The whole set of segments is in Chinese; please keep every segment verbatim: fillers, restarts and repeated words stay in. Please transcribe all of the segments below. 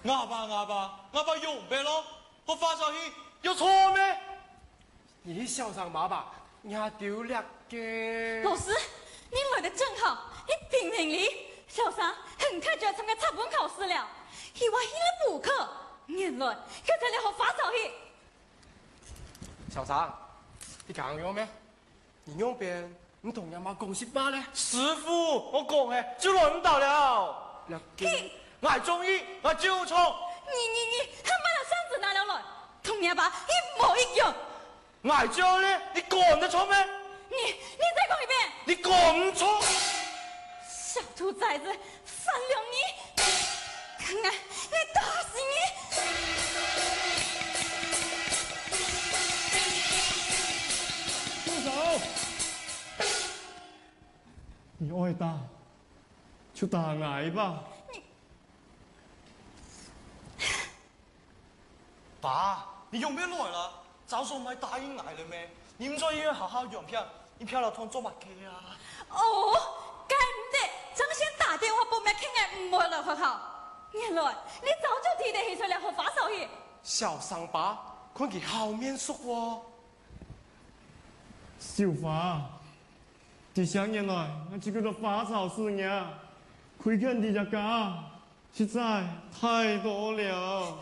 阿爸阿爸，阿爸用呗咯，我发烧去有错咩？ 你小上妈吧，也丢了嘅。 老师，你来的正好，你评评理。小三很快就要参加插本考试了，以外一来补课，原来佢才来学发烧去。 小三，你讲咗咩？你用边？你同阿妈讲实话咧？ 师傅，我讲嘅就轮到了。 了嘅。 我中意，我就冲。 你你你，他把那箱子拿了来，同阿爸一模一样。 我叫咧，你讲得错咩？ 你你再讲一遍。 你讲错。 小兔崽子，反了你！看看，你打死你！ 住手！你爱打就打挨吧。 爸，你用咩来了？早说咪答应挨了咩？你唔在医院好好养票，你票了通做乜嘅啊？ 哦，该唔得，张先打电话报名看眼唔会来学校。原来你早就提得起出来学发烧去。 小三爸，看佢好面熟喎。 小花，这些年来，我这个的发烧事呢，亏欠你家家实在太多了。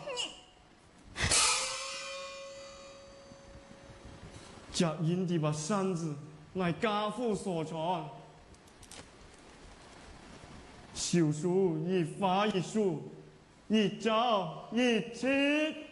家因地把扇子来家父所传，手书一发一书，一朝一夕。